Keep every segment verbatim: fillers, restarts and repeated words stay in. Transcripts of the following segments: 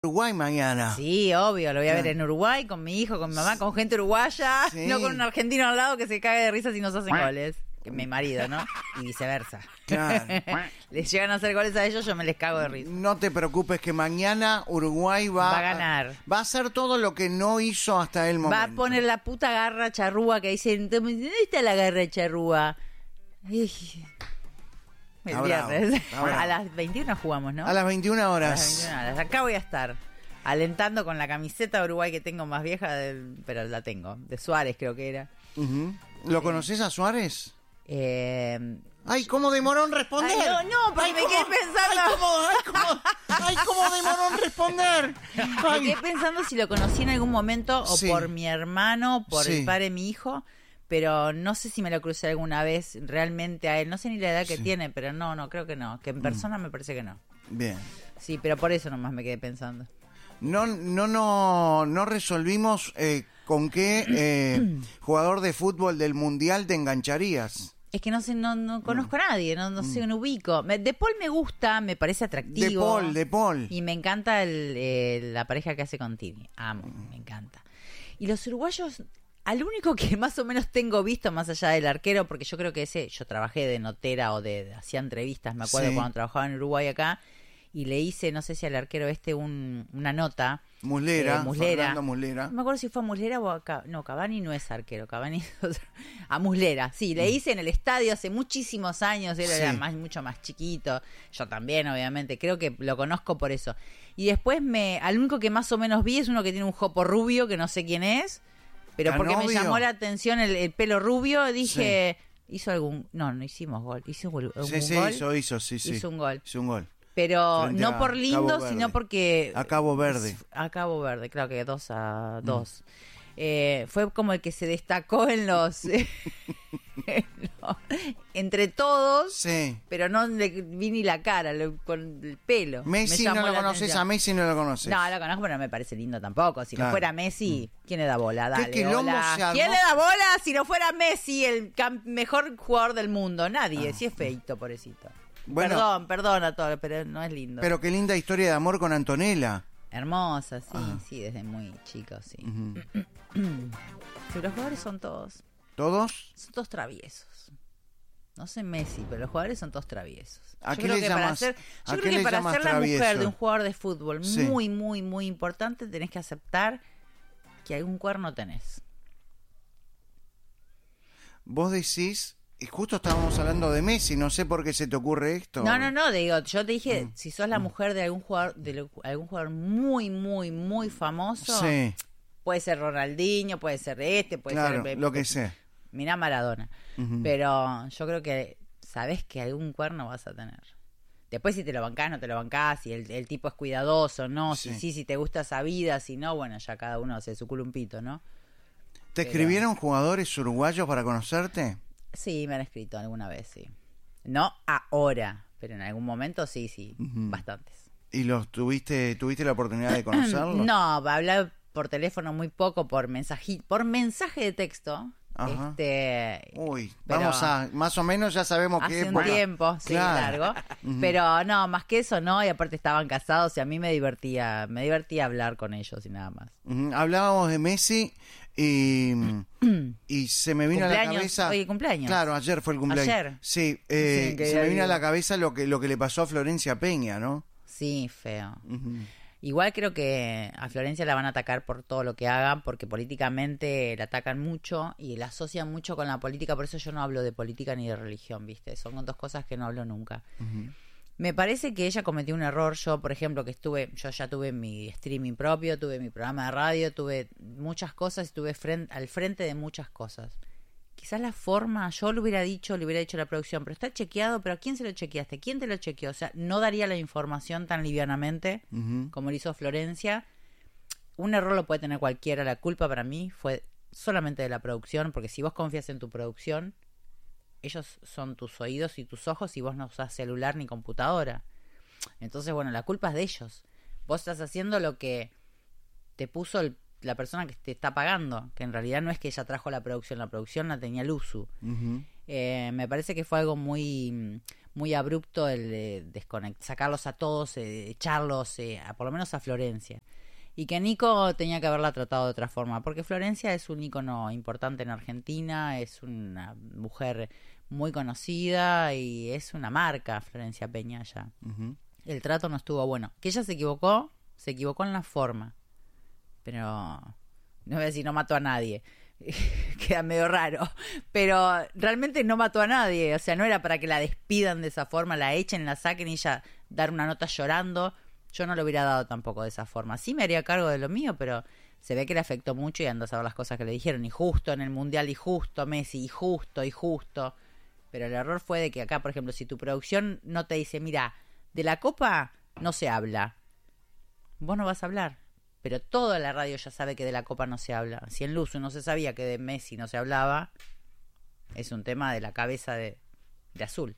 Uruguay mañana. Sí, obvio, lo voy a ver en Uruguay con mi hijo, con mi mamá, con gente uruguaya, sí. No con un argentino al lado que se cague de risa si nos hacen goles. Que mi marido, ¿no? Y viceversa. Claro. Les llegan a hacer goles a ellos, yo me les cago de risa. No te preocupes que mañana Uruguay va, va a ganar. A, va a hacer todo lo que no hizo hasta el momento. Va a poner la puta garra charrúa que dicen, ¿dónde está la garra charrúa? Ay. El ah, viernes. Bravo, ah, a las veintiuna jugamos, ¿no? A las veintiuna horas. A las veintiuna horas. Acá voy a estar alentando con la camiseta de Uruguay que tengo más vieja, del, pero la tengo, de Suárez creo que era. Uh-huh. ¿Lo sí. conoces a Suárez? Eh, Ay, ¿cómo demoró en responder? Ay, no, no, porque ay, me quedé pensando. Ay, ¿cómo, ay, cómo, ay, ¿cómo demoró en responder? Ay. Me quedé pensando si lo conocí en algún momento o sí. por mi hermano, por sí. el padre de mi hijo, pero no sé si me lo crucé alguna vez realmente a él. No sé ni la edad que sí. tiene, pero no, no, creo que no. Que en persona mm. me parece que no. Bien. Sí, pero por eso nomás me quedé pensando. No, no, no, no resolvimos eh, con qué eh, jugador de fútbol del Mundial te engancharías. Es que no sé, no, no conozco mm. a nadie, no, no sé, no ubico. De Paul me gusta, me parece atractivo. De Paul, de Paul. Y me encanta el, eh, la pareja que hace con Tini. Amo, mm. me encanta. Y los uruguayos, al único que más o menos tengo visto, más allá del arquero, porque yo creo que ese, yo trabajé de notera o de, de hacía entrevistas, me acuerdo sí. cuando trabajaba en Uruguay acá, y le hice, no sé si al arquero este, un, una nota. Muslera, eh, Muslera. Fernando Muslera. No me acuerdo si fue a Muslera o a Cavani. No, Cavani no es arquero, Cavani es otro. A Muslera, sí, le hice en el estadio hace muchísimos años, él sí. era más, mucho más chiquito, yo también, obviamente, creo que lo conozco por eso. Y después, me al único que más o menos vi es uno que tiene un jopo rubio, que no sé quién es, pero porque me llamó la atención el, el pelo rubio, dije, sí. hizo algún... No, no hicimos gol, hizo algún sí, sí, gol. Sí, hizo, hizo, sí, sí. Hizo un gol. Hizo un gol. Pero frente no por lindo, sino porque... A Cabo Verde. A Cabo Verde, claro que dos a dos. Mm. Eh, fue como el que se destacó en los... en los entre todos, sí. pero no le vi ni la cara, lo, con el pelo. Messi no lo conoces, atención. A Messi no lo conoces. No, lo conozco, pero no me parece lindo tampoco. Si claro. no fuera Messi, mm. ¿quién le da bola? Dale, ¿Qué bola. ¿Quién le da bola si no fuera Messi, el mejor jugador del mundo? Nadie, ah. si es feito, pobrecito. Bueno, perdón, perdón a todos, pero no es lindo. Pero qué linda historia de amor con Antonella. Hermosa, sí, ah. sí, desde muy chico, sí. Uh-huh. Pero los jugadores son todos... ¿Todos? Son todos traviesos. No sé Messi, pero los jugadores son todos traviesos. ¿A yo qué creo le que llamas, para ser, yo ¿a creo qué que le para llamas ser la travieso? mujer de un jugador de fútbol sí. muy, muy, muy importante, tenés que aceptar que algún cuerno tenés. Vos decís... Y justo estábamos hablando de Messi, no sé por qué se te ocurre esto. No, no, no, digo, yo te dije, mm. si sos la mujer de algún jugador, de lo, algún jugador muy, muy, muy famoso, sí. puede ser Ronaldinho, puede ser este, puede claro, ser... lo que sea. Mirá Maradona. Uh-huh. Pero yo creo que sabés que algún cuerno vas a tener. Después si te lo bancás, no te lo bancás, si el, el tipo es cuidadoso, no, sí. si sí, si te gusta esa vida, si no, bueno, ya cada uno hace su culumpito, ¿no? ¿Te Pero... escribieron jugadores uruguayos para conocerte? Sí, me han escrito alguna vez, sí. No ahora, pero en algún momento sí, sí, uh-huh. bastantes. ¿Y los tuviste tuviste la oportunidad de conocerlos? No, hablar por teléfono muy poco, por mensaje, por mensaje de texto. Ajá. Este, Uy, vamos a, más o menos ya sabemos hace que... Hace un bueno, tiempo, sí, claro. largo. Uh-huh. Pero no, más que eso no, y aparte estaban casados y a mí me divertía, me divertía hablar con ellos y nada más. Uh-huh. Hablábamos de Messi y, y se me vino a la cabeza... Oye, cumpleaños. Claro, ayer fue el cumpleaños. Ayer. Sí, eh, sí se me vino a la cabeza lo que, lo que le pasó a Florencia Peña, ¿no? Sí, feo. Uh-huh. Igual creo que a Florencia la van a atacar por todo lo que hagan, porque políticamente la atacan mucho y la asocian mucho con la política, por eso yo no hablo de política ni de religión, ¿viste? Son dos cosas que no hablo nunca. Uh-huh. Me parece que ella cometió un error. Yo, por ejemplo, que estuve, yo ya tuve mi streaming propio, tuve mi programa de radio, tuve muchas cosas, estuve frente, al frente de muchas cosas. Quizás la forma, yo le hubiera dicho, le hubiera dicho a la producción, pero está chequeado, pero ¿a quién se lo chequeaste? ¿Quién te lo chequeó? O sea, no daría la información tan livianamente uh-huh. como lo hizo Florencia. Un error lo puede tener cualquiera, la culpa para mí fue solamente de la producción, porque si vos confías en tu producción, ellos son tus oídos y tus ojos y vos no usás celular ni computadora. Entonces, bueno, la culpa es de ellos. Vos estás haciendo lo que te puso el la persona que te está pagando, que en realidad no es que ella trajo la producción, la producción la tenía Luzu. Uh-huh. Eh, me parece que fue algo muy muy abrupto el de desconect- sacarlos a todos, eh, echarlos, eh, a, por lo menos a Florencia. Y que Nico tenía que haberla tratado de otra forma, porque Florencia es un ícono importante en Argentina, es una mujer muy conocida y es una marca, Florencia Peña ya. Uh-huh. El trato no estuvo bueno. Que ella se equivocó, se equivocó en la forma. Pero, no voy a decir no mató a nadie, queda medio raro, pero realmente no mató a nadie, o sea, no era para que la despidan de esa forma, la echen, la saquen y ella dar una nota llorando. Yo no lo hubiera dado tampoco de esa forma. Sí me haría cargo de lo mío, pero se ve que le afectó mucho y anda a saber las cosas que le dijeron, y justo en el Mundial, y justo Messi, y justo, y justo. Pero el error fue de que acá, por ejemplo, si tu producción no te dice, mira, de la Copa no se habla, vos no vas a hablar. Pero toda la radio ya sabe que de la Copa no se habla. Si en Luzu no se sabía que de Messi no se hablaba, es un tema de la cabeza de, de Azul.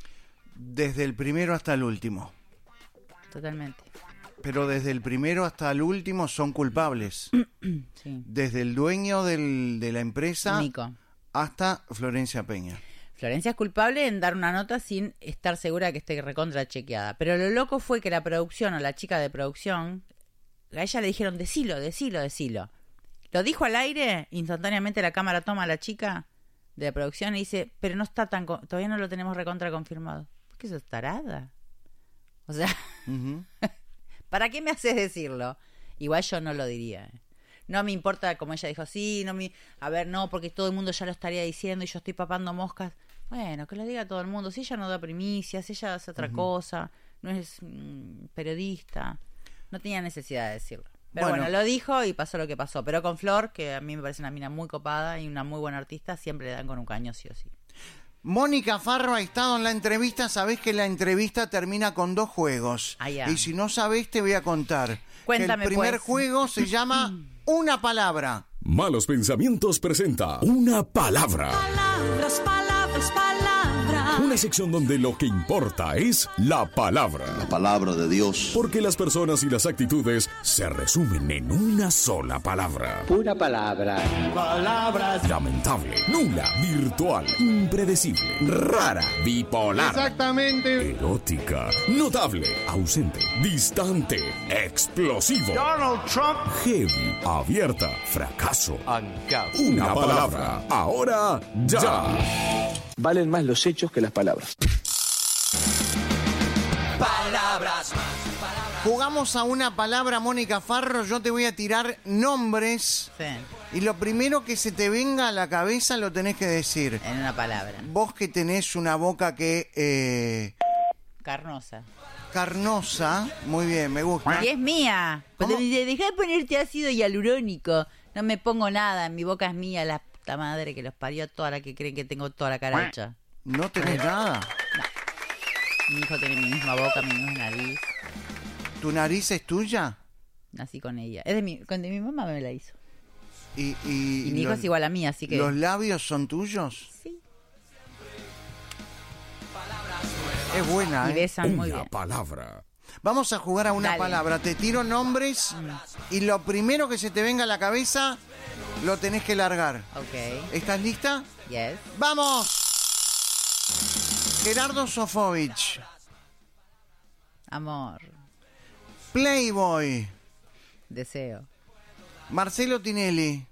Desde el primero hasta el último. Totalmente. Pero desde el primero hasta el último son culpables. Sí. Desde el dueño del, de la empresa Nico. hasta Florencia Peña. Florencia es culpable en dar una nota sin estar segura de que esté recontra chequeada. Pero lo loco fue que la producción o la chica de producción, a ella le dijeron, decilo, decilo, decilo. Lo dijo al aire, instantáneamente la cámara toma a la chica de la producción y dice, pero no está tan, co- todavía no lo tenemos recontra confirmado. ¿Por qué sos tarada? O sea, Uh-huh. ¿para qué me haces decirlo? Igual yo no lo diría. ¿eh? No me importa, como ella dijo, sí, no me... A ver, no, porque todo el mundo ya lo estaría diciendo y yo estoy papando moscas. Bueno, que lo diga todo el mundo. Si ella no da primicias, si ella hace otra uh-huh. cosa, no es mm, periodista, no tenía necesidad de decirlo. Pero bueno. bueno, lo dijo y pasó lo que pasó. Pero con Flor, que a mí me parece una mina muy copada y una muy buena artista, siempre le dan con un caño sí o sí. Mónica Farro ha estado en la entrevista. Sabés que la entrevista termina con dos juegos. Ah, ya. Y si no sabés, te voy a contar. Cuéntame, que el primer pues. juego se llama Una Palabra. Malos Pensamientos presenta Una Palabra. Palabras, palabras, palabras. Una sección donde lo que importa es la palabra. La palabra de Dios. Porque las personas y las actitudes se resumen en una sola palabra. Pura palabra. Palabras. Lamentable, nula, virtual, impredecible, rara, bipolar. Exactamente. Erótica, notable, ausente, distante, explosivo. Donald Trump. Heavy, abierta, fracaso. Ancap. Una palabra. Ahora ya. Valen más los hechos que las palabras. Palabras. Jugamos a Una Palabra, Mónica Farro. Yo te voy a tirar nombres. Sí, Y lo primero que se te venga a la cabeza lo tenés que decir. en una palabra. Vos que tenés una boca que... Eh, Carnosa. carnosa. Muy bien, me gusta. Y es mía. ¿Cómo? Dejá de ponerte ácido hialurónico. No me pongo nada. Mi boca es mía. La puta madre que los parió, toda la que creen que tengo toda la cara hecha. No tenés nada. Mi hijo tiene mi misma boca, mi misma nariz. ¿Tu nariz es tuya? Nací con ella. Es de mi, con de mi mamá me la hizo. Y, y, Y mi hijo los- es igual a mí, así que... ¿Los labios son tuyos? Sí. Es buena, Y ¿eh? besan muy Una bien. palabra. Vamos a jugar a una Dale. palabra. Te tiro nombres y lo primero que se te venga a la cabeza lo tenés que largar. Ok. ¿Estás lista? Yes. ¡Vamos! Gerardo Sofovich. Amor. Playboy. Deseo. Marcelo Tinelli.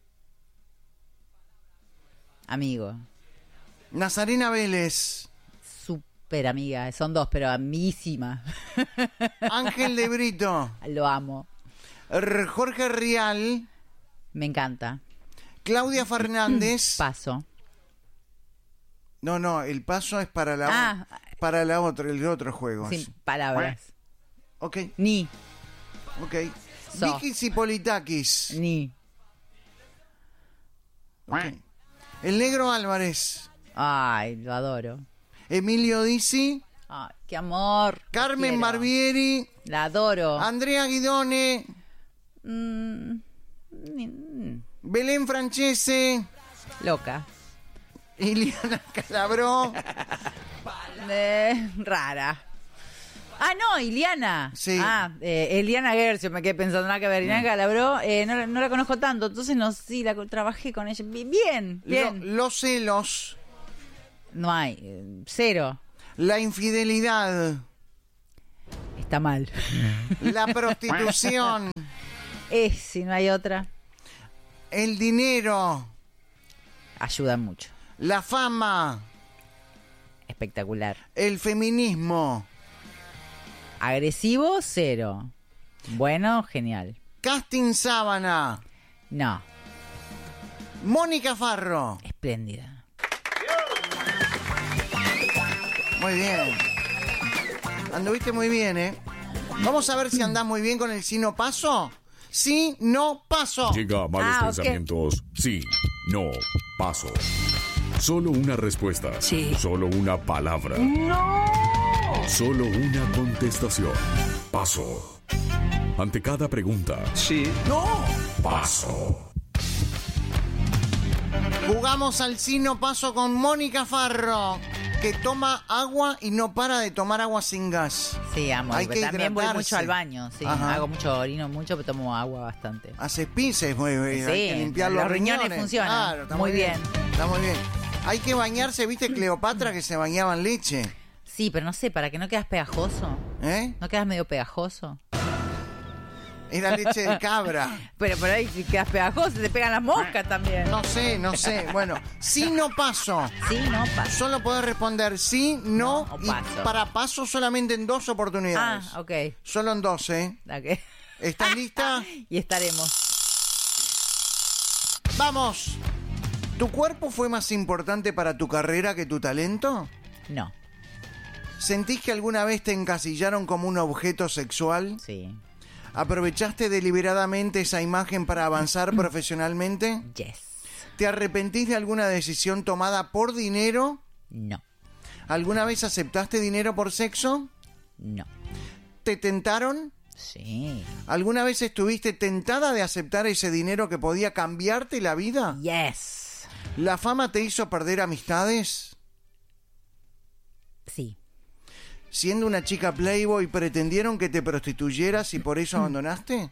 Amigo. Nazarena Vélez. Súper amiga. Son dos, pero amísima. Ángel de Brito. Lo amo. R- Jorge Rial. Me encanta. Claudia Fernández. Paso. No, no, el paso es para la Ah. para la otra, el otro juego. Sin palabras. Ok, Ni. ok. So. Vicky Zipolitakis. Ni. Ok. El Negro Álvarez. Ay, lo adoro. Emilio Dizzi. Ay, qué amor. Te Carmen quiero. Barbieri. La adoro. Andrea Guidone. Mm, ni- mm, Belén Francese. loca. Iliana Calabró. Eh, rara. Ah, no, Iliana. Sí. Ah, eh, Eliana Gercio, me quedé pensando, nada que ver. Iliana Calabró, eh, no, la- no la conozco tanto, entonces no, sí, la trabajé con ella. Bi- Bien, bien. Lo- los celos. No hay, eh, cero. La infidelidad. Está mal. La prostitución. Es, si no hay otra, El dinero. ayuda mucho. La fama. Espectacular. El feminismo. Agresivo, cero. Bueno, genial. Casting Sábana. No, Mónica Farro. espléndida. Muy bien. Anduviste muy bien, ¿eh? Vamos a ver si andás muy bien con el sí no paso. Sí, no paso. Llega a malos Ah, ok. pensamientos. Sí, no, paso. Solo una respuesta. Sí. Solo una palabra. No. Solo una contestación. Paso. Ante cada pregunta. Sí. No. Paso. Jugamos al sí no paso con Mónica Farro, que toma agua y no para de tomar agua sin gas. Sí, amo. Hay porque que también voy hidratarse. mucho al baño. Sí, Ajá. hago mucho, orino mucho, pero tomo agua bastante. Hace pises, muy bien. Sí, Hay que limpiar los, los riñones funcionan. Claro, está Muy muy bien. bien. Está muy bien. Hay que bañarse, ¿viste Cleopatra que se bañaba en leche? Sí, pero no sé, ¿para que no quedas pegajoso? ¿Eh? ¿No quedas medio pegajoso? Era leche de cabra. Pero por ahí si quedas pegajoso te pegan las moscas también. No sé, no sé. Bueno, sí no paso. Sí, no pasa. Solo podés responder sí, no, No o y paso. para paso solamente en dos oportunidades. Ah, ok. Solo en dos, ¿eh? Ok. ¿Estás lista? Y estaremos. ¡Vamos! ¿Tu cuerpo fue más importante para tu carrera que tu talento? No. ¿Sentís que alguna vez te encasillaron como un objeto sexual? Sí. ¿Aprovechaste deliberadamente esa imagen para avanzar profesionalmente? Yes. ¿Te arrepentís de alguna decisión tomada por dinero? No. ¿Alguna vez aceptaste dinero por sexo? No. ¿Te tentaron? Sí. ¿Alguna vez estuviste tentada de aceptar ese dinero que podía cambiarte la vida? Yes. ¿La fama te hizo perder amistades? Sí. Siendo una chica Playboy, ¿pretendieron que te prostituyeras y por eso abandonaste?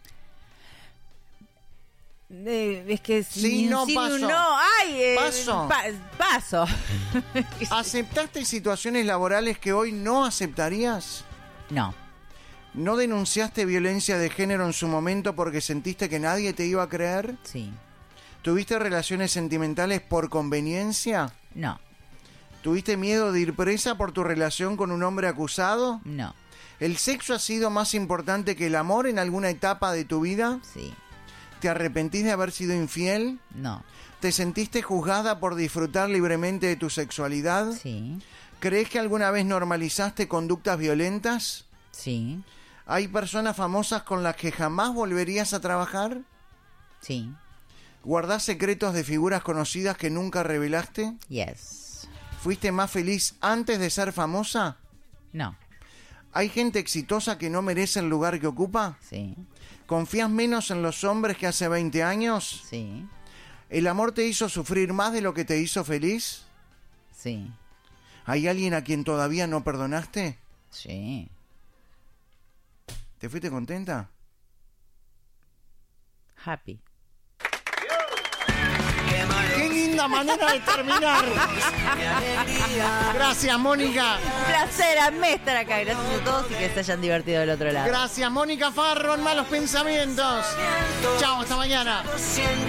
Eh, es que Sí, ni un no, sí, ni un paso. no. Ay, eh, Paso. pa- paso. ¿Aceptaste situaciones laborales que hoy no aceptarías? No. ¿No denunciaste violencia de género en su momento porque sentiste que nadie te iba a creer? Sí. ¿Tuviste relaciones sentimentales por conveniencia? No. ¿Tuviste miedo de ir presa por tu relación con un hombre acusado? No. ¿El sexo ha sido más importante que el amor en alguna etapa de tu vida? Sí. ¿Te arrepentís de haber sido infiel? No. ¿Te sentiste juzgada por disfrutar libremente de tu sexualidad? Sí. ¿Crees que alguna vez normalizaste conductas violentas? Sí. ¿Hay personas famosas con las que jamás volverías a trabajar? Sí. ¿Guardás secretos de figuras conocidas que nunca revelaste? Yes. ¿Fuiste más feliz antes de ser famosa? No. ¿Hay gente exitosa que no merece el lugar que ocupa? Sí. ¿Confías menos en los hombres que hace veinte años? Sí. ¿El amor te hizo sufrir más de lo que te hizo feliz? Sí. ¿Hay alguien a quien todavía no perdonaste? Sí. ¿Te fuiste contenta? Happy. ¡Qué linda manera de terminar! Gracias, Mónica. Un placer, amé estar acá. Gracias a todos y que se hayan divertido del otro lado. Gracias, Mónica Farro en Malos Pensamientos. Chao, hasta mañana. Siento